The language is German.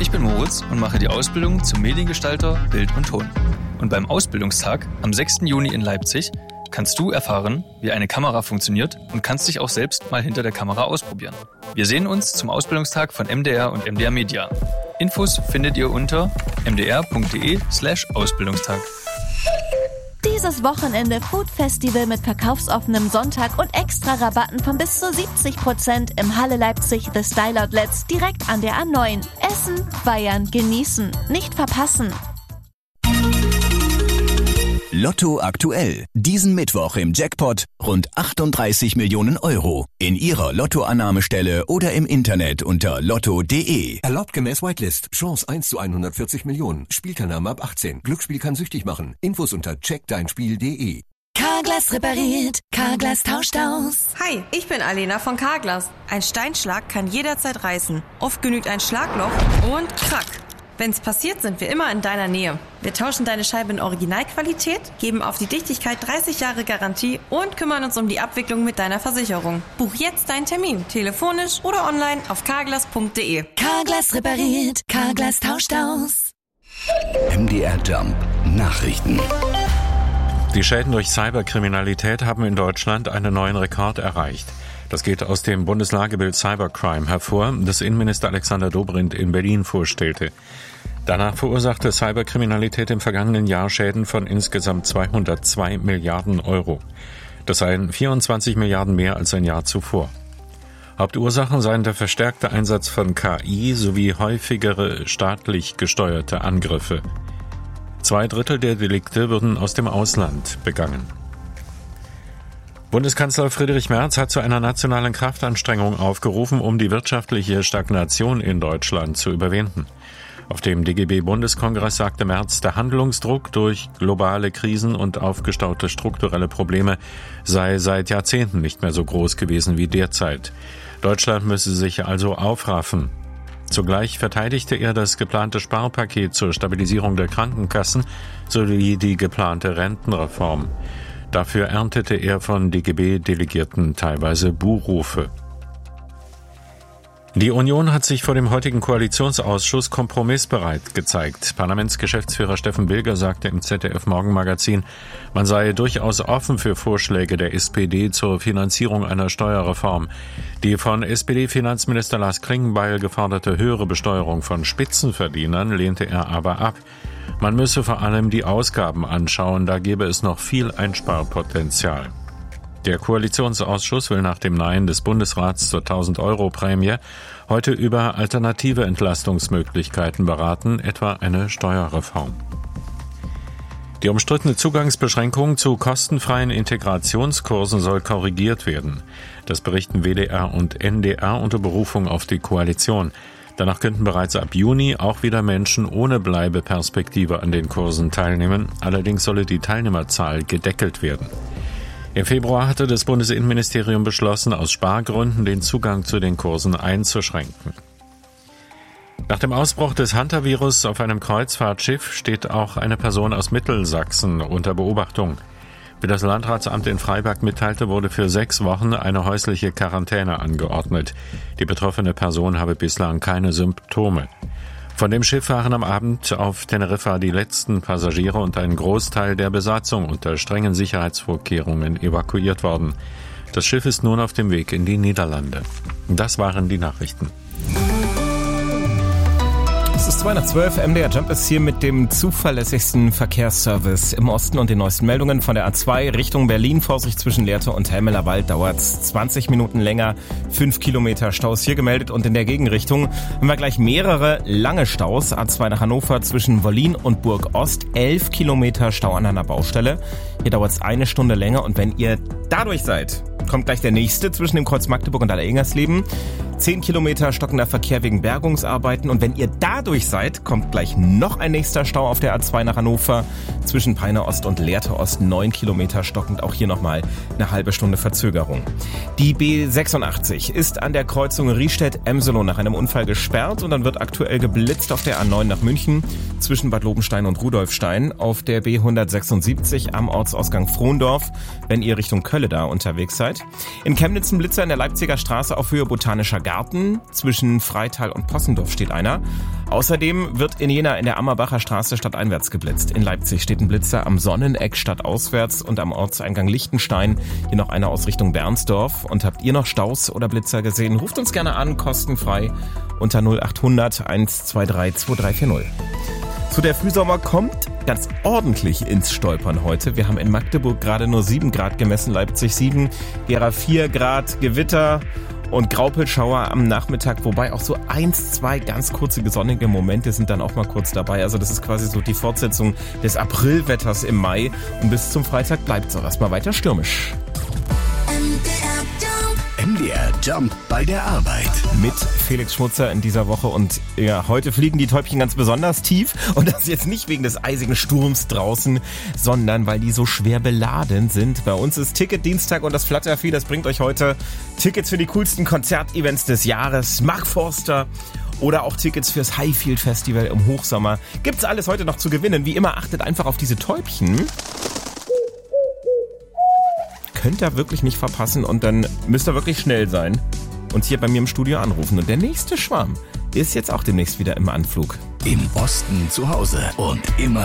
Ich bin Moritz und mache die Ausbildung zum Mediengestalter Bild und Ton. Und beim Ausbildungstag am 6. Juni in Leipzig kannst du erfahren, wie eine Kamera funktioniert und kannst dich auch selbst mal hinter der Kamera ausprobieren. Wir sehen uns zum Ausbildungstag von MDR und MDR Media. Infos findet ihr unter mdr.de/Ausbildungstag. Dieses Wochenende Food Festival mit verkaufsoffenem Sonntag und extra Rabatten von bis zu 70% im Halle Leipzig The Style Outlets direkt an der A9. Essen, feiern, genießen, nicht verpassen. Lotto aktuell. Diesen Mittwoch im Jackpot rund 38 Millionen Euro. In Ihrer Lottoannahmestelle oder im Internet unter lotto.de. Erlaubt gemäß Whitelist. Chance 1 zu 140 Millionen. Spielteilnahme ab 18. Glücksspiel kann süchtig machen. Infos unter checkdeinspiel.de. Carglass repariert. Carglass tauscht aus. Hi, ich bin Alena von Carglass. Ein Steinschlag kann jederzeit reißen. Oft genügt ein Schlagloch und krack. Wenn's passiert, sind wir immer in deiner Nähe. Wir tauschen deine Scheibe in Originalqualität, geben auf die Dichtigkeit 30 Jahre Garantie und kümmern uns um die Abwicklung mit deiner Versicherung. Buch jetzt deinen Termin, telefonisch oder online auf carglass.de. Carglass repariert. Carglass tauscht aus. MDR Jump Nachrichten. Die Schäden durch Cyberkriminalität haben in Deutschland einen neuen Rekord erreicht. Das geht aus dem Bundeslagebild Cybercrime hervor, das Innenminister Alexander Dobrindt in Berlin vorstellte. Danach verursachte Cyberkriminalität im vergangenen Jahr Schäden von insgesamt 202 Milliarden Euro. Das seien 24 Milliarden mehr als ein Jahr zuvor. Hauptursachen seien der verstärkte Einsatz von KI sowie häufigere staatlich gesteuerte Angriffe. 2/3 der Delikte würden aus dem Ausland begangen. Bundeskanzler Friedrich Merz hat zu einer nationalen Kraftanstrengung aufgerufen, um die wirtschaftliche Stagnation in Deutschland zu überwinden. Auf dem DGB-Bundeskongress sagte Merz, der Handlungsdruck durch globale Krisen und aufgestaute strukturelle Probleme sei seit Jahrzehnten nicht mehr so groß gewesen wie derzeit. Deutschland müsse sich also aufraffen. Zugleich verteidigte er das geplante Sparpaket zur Stabilisierung der Krankenkassen sowie die geplante Rentenreform. Dafür erntete er von DGB-Delegierten teilweise Buhrufe. Die Union hat sich vor dem heutigen Koalitionsausschuss kompromissbereit gezeigt. Parlamentsgeschäftsführer Steffen Bilger sagte im ZDF-Morgenmagazin, man sei durchaus offen für Vorschläge der SPD zur Finanzierung einer Steuerreform. Die von SPD-Finanzminister Lars Klingbeil geforderte höhere Besteuerung von Spitzenverdienern lehnte er aber ab. Man müsse vor allem die Ausgaben anschauen, da gäbe es noch viel Einsparpotenzial. Der Koalitionsausschuss will nach dem Nein des Bundesrats zur 1.000-Euro-Prämie heute über alternative Entlastungsmöglichkeiten beraten, etwa eine Steuerreform. Die umstrittene Zugangsbeschränkung zu kostenfreien Integrationskursen soll korrigiert werden. Das berichten WDR und NDR unter Berufung auf die Koalition. Danach könnten bereits ab Juni auch wieder Menschen ohne Bleibeperspektive an den Kursen teilnehmen. Allerdings solle die Teilnehmerzahl gedeckelt werden. Im Februar hatte das Bundesinnenministerium beschlossen, aus Spargründen den Zugang zu den Kursen einzuschränken. Nach dem Ausbruch des Hantavirus auf einem Kreuzfahrtschiff steht auch eine Person aus Mittelsachsen unter Beobachtung. Wie das Landratsamt in Freiberg mitteilte, wurde für 6 Wochen eine häusliche Quarantäne angeordnet. Die betroffene Person habe bislang keine Symptome. Von dem Schiff waren am Abend auf Teneriffa die letzten Passagiere und ein Großteil der Besatzung unter strengen Sicherheitsvorkehrungen evakuiert worden. Das Schiff ist nun auf dem Weg in die Niederlande. Das waren die Nachrichten. Es ist 2:12, MDR Jump ist hier mit dem zuverlässigsten Verkehrsservice im Osten und den neuesten Meldungen von der A2 Richtung Berlin. Vorsicht zwischen Lehrte und Helmelerwald dauert es 20 Minuten länger. 5 Kilometer Staus hier gemeldet und in der Gegenrichtung haben wir gleich mehrere lange Staus. A2 nach Hannover zwischen Wollin und Burg Ost, 11 Kilometer Stau an einer Baustelle. Hier dauert es 1 Stunde länger und wenn ihr dadurch seid, kommt gleich der nächste zwischen dem Kreuz Magdeburg und Allereingersleben. 10 Kilometer stockender Verkehr wegen Bergungsarbeiten. Und wenn ihr dadurch seid, kommt gleich noch ein nächster Stau auf der A2 nach Hannover. Zwischen Peine Ost und Lehrte Ost 9 Kilometer stockend. Auch hier nochmal eine halbe Stunde Verzögerung. Die B86 ist an der Kreuzung Riestedt-Emselo nach einem Unfall gesperrt. Und dann wird aktuell geblitzt auf der A9 nach München zwischen Bad Lobenstein und Rudolfstein. Auf der B176 am Ortsausgang Frohndorf, wenn ihr Richtung Kölle da unterwegs seid. In Chemnitz ein Blitzer in der Leipziger Straße auf Höhe Botanischer Garten. Garten, zwischen Freital und Possendorf steht einer. Außerdem wird in Jena in der Ammerbacher Straße stadteinwärts geblitzt. In Leipzig steht ein Blitzer am Sonneneck stadtauswärts und am Ortseingang Lichtenstein. Hier noch einer aus Richtung Bernsdorf. Und habt ihr noch Staus oder Blitzer gesehen? Ruft uns gerne an, kostenfrei unter 0800 123 2340. So, der Frühsommer kommt ganz ordentlich ins Stolpern heute. Wir haben in Magdeburg gerade nur 7 Grad gemessen, Leipzig 7, Gera 4 Grad, Gewitter und Graupelschauer am Nachmittag, wobei auch so 1, 2 ganz kurze sonnige Momente sind dann auch mal kurz dabei. Also das ist quasi so die Fortsetzung des Aprilwetters im Mai und bis zum Freitag bleibt es auch erstmal weiter stürmisch. MDR Jump bei der Arbeit. Mit Felix Schmutzer in dieser Woche und ja, heute fliegen die Täubchen ganz besonders tief und das jetzt nicht wegen des eisigen Sturms draußen, sondern weil die so schwer beladen sind. Bei uns ist Ticketdienstag und das Fluttervieh, das bringt euch heute Tickets für die coolsten Konzertevents des Jahres. Mark Forster oder auch Tickets fürs Highfield Festival im Hochsommer. Gibt's alles heute noch zu gewinnen. Wie immer, achtet einfach auf diese Täubchen. Könnt ihr wirklich nicht verpassen und dann müsst ihr wirklich schnell sein und hier bei mir im Studio anrufen. Und der nächste Schwarm ist jetzt auch demnächst wieder im Anflug. Im Osten zu Hause und immer